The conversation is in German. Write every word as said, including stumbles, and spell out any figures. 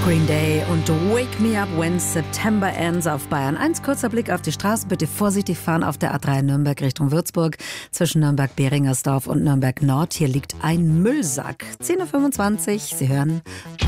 Green Day und Wake Me Up When September Ends auf Bayern eins. Kurzer Blick auf die Straße. Bitte vorsichtig fahren auf der A drei Nürnberg Richtung Würzburg zwischen Nürnberg-Behringersdorf und Nürnberg Nord. Hier liegt ein Müllsack. zehn Uhr fünfundzwanzig. Sie hören